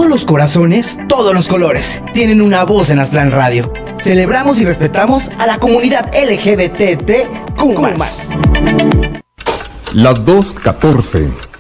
todos los corazones, todos los colores tienen una voz en Aztlán Radio. Celebramos y respetamos a la comunidad LGBTQ+. Las 2:14.